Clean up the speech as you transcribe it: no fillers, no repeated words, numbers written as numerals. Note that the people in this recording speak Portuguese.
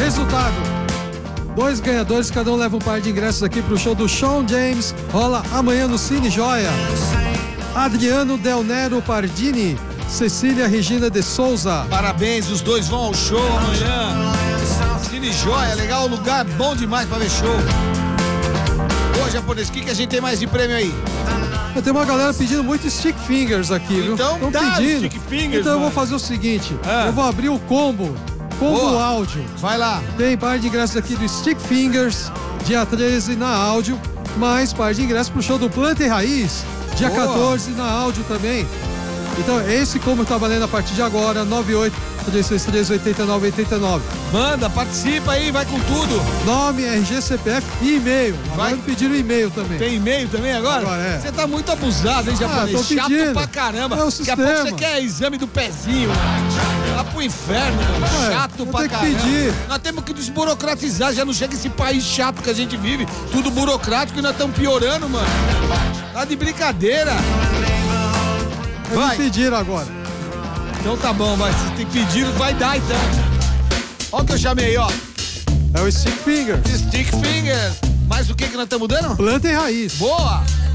Resultado: 2 ganhadores, cada um leva um par de ingressos aqui pro show do Shawn James. Rola amanhã no Cine Joia. Adriano Del Nero Pardini, Cecília Regina de Souza. Parabéns, os dois vão ao show amanhã. Cine Joia, legal, lugar bom demais pra ver show. Ô, japonês, o que a gente tem mais de prêmio aí? Tem uma galera pedindo muito Stick Fingers aqui, viu? Então Tão dá pedindo. Stick Fingers, então eu vou mano. fazer o seguinte, eu vou abrir o combo Boa. áudio. Vai lá. Tem par de ingressos aqui do Stick Fingers, dia 13 na áudio, mais par de ingressos pro show do Planta e Raiz, dia Boa. 14 na áudio também. Então esse combo tá valendo a partir de agora, 98-363-89-89. Manda, participa aí, vai com tudo. Nome, RG, CPF e e-mail. Vai. Agora pediram e-mail também. Tem e-mail também agora? Agora é. Você tá muito abusado, hein, japonês? tô Chato pedindo. pra caramba. É o Daqui a pouco sistema. você quer exame do pezinho. Vai pro inferno, mano. Ué, Chato vou pra ter que caramba. pedir. Nós temos que desburocratizar, já não chega esse país chato que a gente vive. Tudo burocrático e nós estamos piorando, mano. Tá de brincadeira. Me Vai. pediram agora. Então tá bom, vai. Se tem pedido, vai dar então. Ó o que eu chamei, ó. É o Stick Fingers. Stick Finger. Mas o que nós estamos dando? Planta e Raiz. Boa!